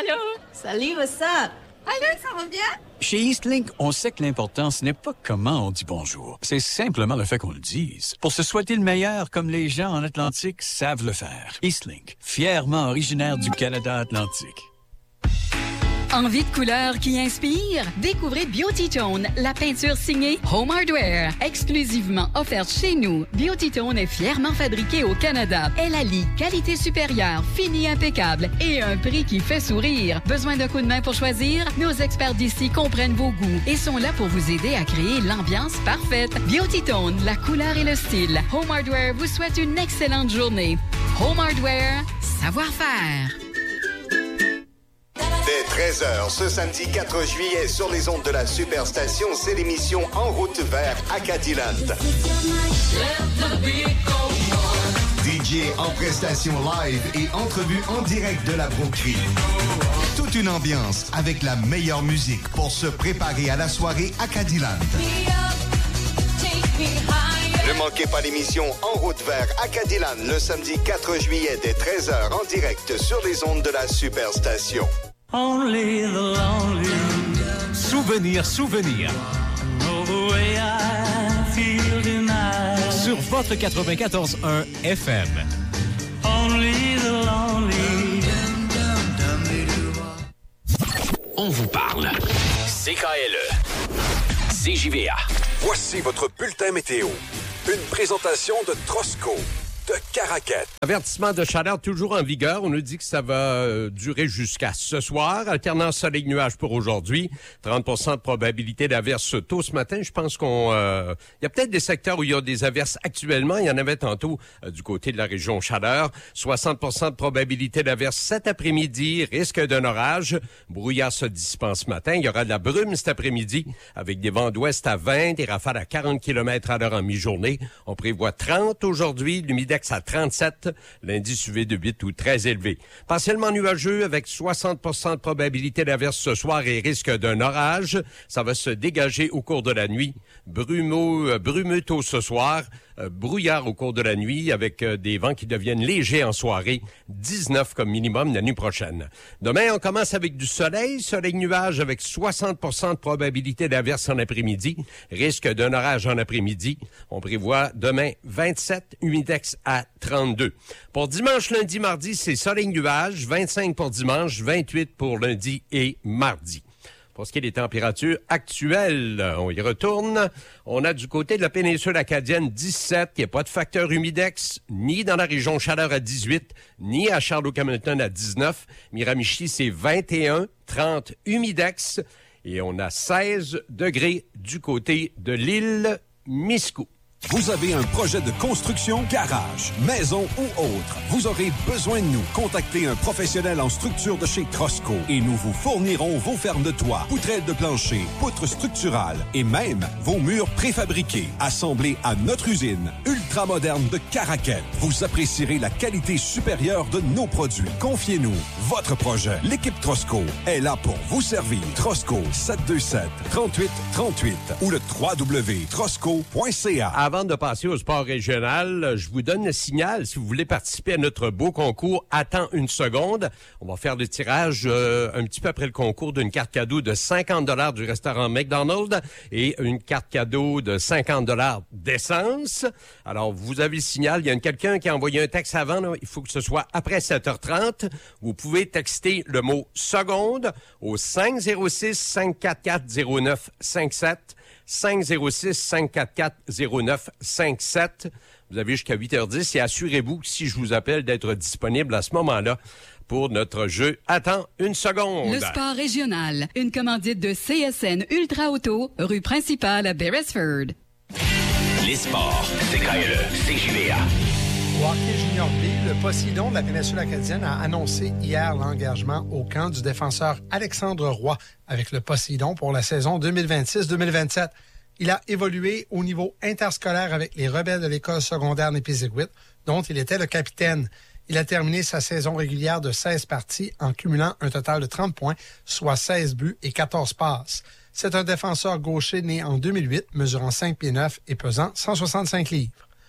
Allô? Salut, what's up? Allô, ça va bien? Chez Eastlink, on sait que l'important, ce n'est pas comment on dit bonjour. C'est simplement le fait qu'on le dise. Pour se souhaiter le meilleur, comme les gens en Atlantique savent le faire. Eastlink, fièrement originaire du Canada Atlantique. Envie de couleurs qui inspire? Découvrez Beauty Tone, la peinture signée Home Hardware. Exclusivement offerte chez nous, Beauty Tone est fièrement fabriquée au Canada. Elle allie qualité supérieure, fini impeccable et un prix qui fait sourire. Besoin d'un coup de main pour choisir? Nos experts d'ici comprennent vos goûts et sont là pour vous aider à créer l'ambiance parfaite. Beauty Tone, la couleur et le style. Home Hardware vous souhaite une excellente journée. Home Hardware, savoir-faire. Dès 13h, ce samedi 4 juillet, sur les ondes de la Superstation, c'est l'émission En route vers Acadiland. DJ en prestation live et entrevue en direct de la broquerie. Toute une ambiance avec la meilleure musique pour se préparer à la soirée Acadiland. Ne manquez pas l'émission En route vers Acadiland le samedi 4 juillet dès 13h en direct sur les ondes de la Superstation. Only the lonely. Souvenir. Know the way I feel tonight. Sur votre 94.1 FM. Only the lonely. On vous parle. CKLE. CJVA. Voici votre bulletin météo. Une présentation de Trosco, de Caraquette. Avertissement de chaleur toujours en vigueur. On nous dit que ça va durer jusqu'à ce soir. Alternance soleil-nuage pour aujourd'hui. 30% de probabilité d'averse tôt ce matin. Je pense qu'on... il y a peut-être des secteurs où il y a des averses actuellement. Il y en avait tantôt du côté de la région chaleur. 60% de probabilité d'averse cet après-midi. Risque d'un orage. Brouillard se dissipant ce matin. Il y aura de la brume cet après-midi avec des vents d'ouest à 20, des rafales à 40 km/h en mi-journée. On prévoit 30 aujourd'hui. L'humidex à 37. L'indice UV de 8 ou très élevé. Partiellement nuageux avec 60% de probabilité d'averse ce soir et risque d'un orage. Ça va se dégager au cours de la nuit. Brumeux tôt ce soir. Brouillard au cours de la nuit avec des vents qui deviennent légers en soirée. 19 comme minimum la nuit prochaine. Demain, on commence avec du soleil. Soleil-nuage avec 60% de probabilité d'averse en après-midi. Risque d'un orage en après-midi. On prévoit demain 27, humidex à 32. Pour dimanche, lundi, mardi, c'est soleil-nuage. 25 pour dimanche, 28 pour lundi et mardi. Pour ce qui est des températures actuelles, on y retourne. On a du côté de la péninsule acadienne 17, il n'y a pas de facteur humidex, ni dans la région chaleur à 18, ni à Charlotte-Hamilton à 19. Miramichi, c'est 21, 30 humidex. Et on a 16 degrés du côté de l'île Miscou. Vous avez un projet de construction, garage, maison ou autre. Vous aurez besoin de nous. Contactez un professionnel en structure de chez Trosco et nous vous fournirons vos fermes de toit, poutrelles de plancher, poutres structurales et même vos murs préfabriqués, assemblés à notre usine ultramoderne de Caraquette. Vous apprécierez la qualité supérieure de nos produits. Confiez-nous votre projet. L'équipe Trosco est là pour vous servir. Trosco 727-3838 ou le www.trosco.ca. Avant de passer au sport régional, je vous donne le signal. Si vous voulez participer à notre beau concours, attends une seconde. On va faire le tirage un petit peu après le concours d'une carte cadeau de 50 $ du restaurant McDonald's et une carte cadeau de 50 $ d'essence. Alors, vous avez le signal. Il y a quelqu'un qui a envoyé un texte avant. Là. Il faut que ce soit après 7h30. Vous pouvez texter le mot « seconde » au 506-544-0957. 506-544-0957. Vous avez jusqu'à 8h10 et assurez-vous, si je vous appelle, d'être disponible à ce moment-là pour notre jeu. Attends une seconde. Le sport régional. Une commandite de CSN Ultra Auto, rue principale à Beresford. Les sports, CKLE, CJVA. Au hockey junior B, le Poséidon de la péninsule acadienne a annoncé hier l'engagement au camp du défenseur Alexandre Roy avec le Poséidon pour la saison 2026-2027. Il a évolué au niveau interscolaire avec les rebelles de l'école secondaire Népisiguit, dont il était le capitaine. Il a terminé sa saison régulière de 16 parties en cumulant un total de 30 points, soit 16 buts et 14 passes. C'est un défenseur gaucher né en 2008, mesurant 5 pieds 9 et pesant 165 livres.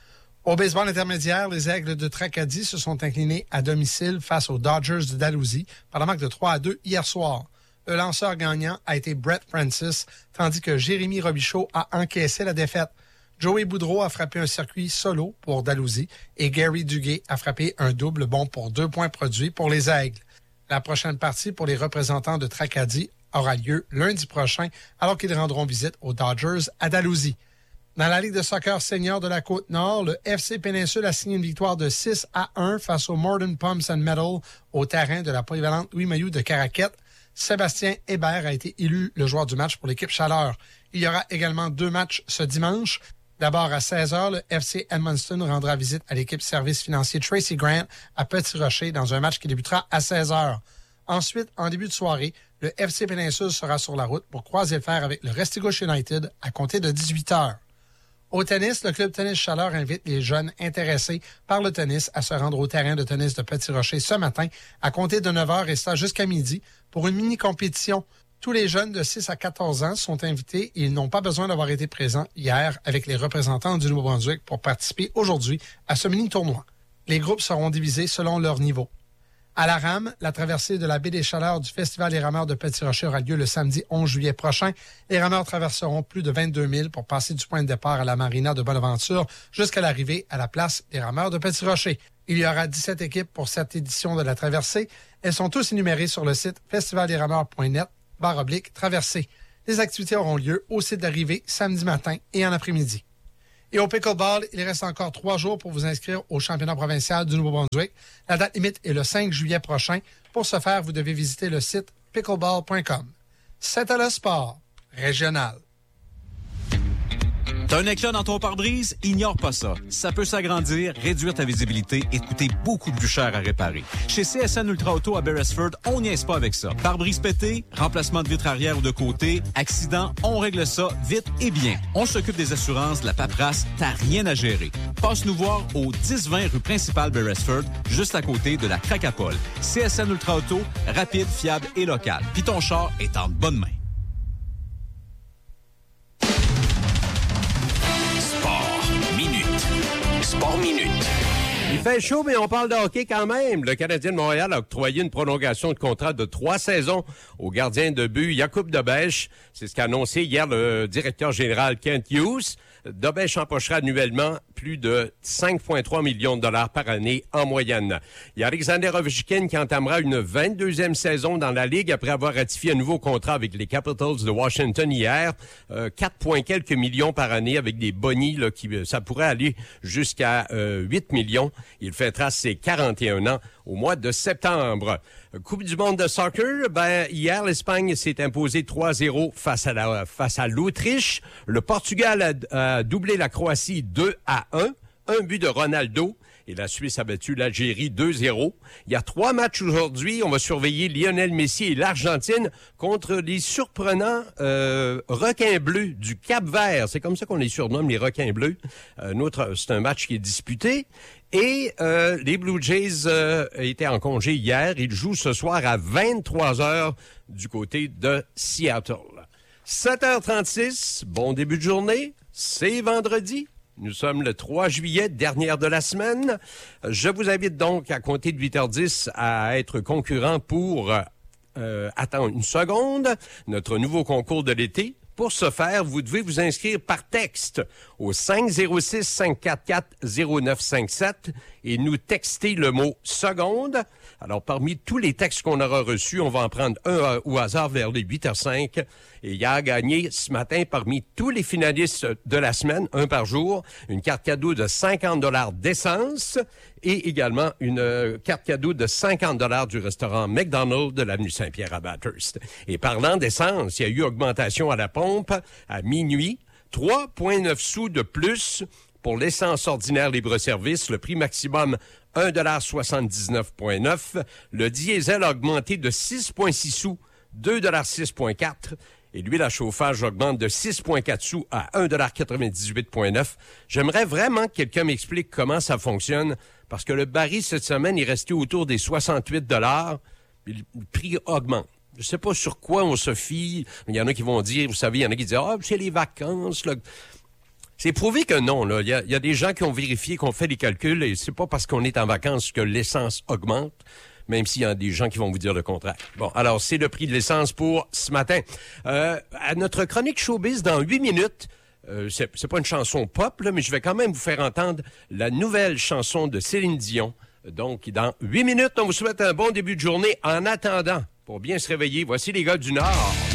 Au baseball intermédiaire, les Aigles de Tracadie se sont inclinés à domicile face aux Dodgers de Dalhousie par la marque de 3-2 hier soir. Le lanceur gagnant a été Brett Francis, tandis que Jérémy Robichaud a encaissé la défaite. Joey Boudreau a frappé un circuit solo pour Dalhousie et Gary Duguay a frappé un double bon pour 2 points produits pour les Aigles. La prochaine partie pour les représentants de Tracadie aura lieu lundi prochain alors qu'ils rendront visite aux Dodgers à Dalhousie. Dans la Ligue de soccer senior de la Côte-Nord, le FC Péninsule a signé une victoire de 6-1 face au Modern Pumps and Metal au terrain de la polyvalente Louis Mailloux de Caraquette. Sébastien Hébert a été élu le joueur du match pour l'équipe Chaleur. Il y aura également 2 matchs ce dimanche. D'abord à 16h, le FC Edmundston rendra visite à l'équipe service financier Tracy Grant à Petit-Rocher dans un match qui débutera à 16h. Ensuite, en début de soirée, le FC Péninsule sera sur la route pour croiser le fer avec le Restigouche United à compter de 18h. Au tennis, le club Tennis Chaleur invite les jeunes intéressés par le tennis à se rendre au terrain de tennis de Petit-Rocher ce matin à compter de 9h et ça jusqu'à midi pour une mini-compétition. Tous les jeunes de 6 à 14 ans sont invités et ils n'ont pas besoin d'avoir été présents hier avec les représentants du Nouveau-Brunswick pour participer aujourd'hui à ce mini-tournoi. Les groupes seront divisés selon leur niveau. À la rame, la traversée de la baie des Chaleurs du Festival des rameurs de Petit-Rocher aura lieu le samedi 11 juillet prochain. Les rameurs traverseront plus de 22 000 pour passer du point de départ à la marina de Bonaventure jusqu'à l'arrivée à la place des rameurs de Petit-Rocher. Il y aura 17 équipes pour cette édition de la traversée. Elles sont tous énumérées sur le site festivaldesrameurs.net/traversée. Les activités auront lieu au site d'arrivée samedi matin et en après-midi. Et au pickleball, il reste encore 3 jours pour vous inscrire au championnat provincial du Nouveau-Brunswick. La date limite est le 5 juillet prochain. Pour ce faire, vous devez visiter le site pickleball.com. C'est à le sport régional. T'as un éclat dans ton pare-brise? Ignore pas ça. Ça peut s'agrandir, réduire ta visibilité et te coûter beaucoup plus cher à réparer. Chez CSN Ultra Auto à Beresford, on niaise pas avec ça. Pare-brise pété, remplacement de vitre arrière ou de côté, accident, on règle ça vite et bien. On s'occupe des assurances, de la paperasse, t'as rien à gérer. Passe nous voir au 10-20 rue principale Beresford, juste à côté de la Cracapole. CSN Ultra Auto, rapide, fiable et local. Puis ton char est en bonne main. Sport Minute. Il fait chaud, mais on parle de hockey quand même. Le Canadien de Montréal a octroyé une prolongation de contrat de 3 saisons au gardien de but Jakub Dobeš. C'est ce qu'a annoncé hier le directeur général Kent Hughes. Dobeš empochera annuellement plus de 5,3 millions de dollars par année en moyenne. Il y a Alexander Ovechkin qui entamera une 22e saison dans la Ligue après avoir ratifié un nouveau contrat avec les Capitals de Washington hier. 4, quelques millions par année avec des bonis là, ça pourrait aller jusqu'à 8 millions. Il fêtera ses 41 ans au mois de septembre. Coupe du monde de soccer, hier, l'Espagne s'est imposée 3-0 face à l'Autriche. Le Portugal a doublé la Croatie 2-1. Un but de Ronaldo. Et la Suisse a battu l'Algérie 2-0. Il y a 3 matchs aujourd'hui. On va surveiller Lionel Messi et l'Argentine contre les surprenants requins bleus du Cap-Vert. C'est comme ça qu'on les surnomme, les requins bleus. C'est un match qui est disputé. Et les Blue Jays étaient en congé hier. Ils jouent ce soir à 23h du côté de Seattle. 7h36, bon début de journée. C'est vendredi. Nous sommes le 3 juillet, dernière de la semaine. Je vous invite donc à compter de 8h10 à être concurrent pour attendre une seconde, notre nouveau concours de l'été. Pour ce faire, vous devez vous inscrire par texte au 506-544-0957 et nous texter le mot « seconde ». Alors, parmi tous les textes qu'on aura reçus, on va en prendre un au hasard vers les 8h05. Et il y a gagné ce matin, parmi tous les finalistes de la semaine, un par jour, une carte cadeau de 50 $ d'essence et également une carte cadeau de 50 $ du restaurant McDonald's de l'avenue Saint-Pierre à Bathurst. Et parlant d'essence, il y a eu augmentation à la pompe à minuit, 3,9 sous de plus pour l'essence ordinaire libre-service, le prix maximum 1,79,9 $. Le diesel a augmenté de 6,6 sous, 2,6,4 $. Et l'huile à chauffage augmente de 6,4 sous à 1,98,9 $. J'aimerais vraiment que quelqu'un m'explique comment ça fonctionne, parce que le baril cette semaine est resté autour des 68 $. Le prix augmente. Je sais pas sur quoi on se fie. Il y en a qui vont dire, vous savez, il y en a qui disent « Ah, c'est les vacances, là. » C'est prouvé que non. Là. Il y a des gens qui ont vérifié, qui ont fait des calculs, et c'est pas parce qu'on est en vacances que l'essence augmente, même s'il y a des gens qui vont vous dire le contraire. Bon, alors, c'est le prix de l'essence pour ce matin. À notre chronique Showbiz, dans 8 minutes, c'est pas une chanson pop, là, mais je vais quand même vous faire entendre la nouvelle chanson de Céline Dion. Donc, dans 8 minutes, on vous souhaite un bon début de journée. En attendant, pour bien se réveiller, voici les gars du Nord.